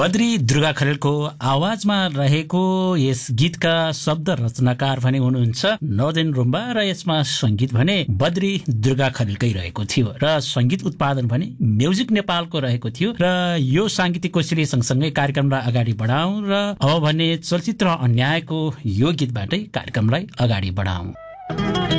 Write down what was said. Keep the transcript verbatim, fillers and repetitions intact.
बद्री दुर्गा खरेलको आवाजमा रहेको यस गीतका शब्द रचनाकार भने हुनुहुन्छ नदेन रुम्बा र यसमा संगीत भने बद्री दुर्गा खरेलकै रहेको थियो र संगीत उत्पादन भने म्युजिक नेपालको रहेको थियो र यो सांगीतिक कोसेली सँगसँगै कार्यक्रमलाई अगाडि बढाउँ र अब भने चलचित्र अन्यायको यो गीतबाटै कार्यक्रमलाई अगाडि बढाउँ।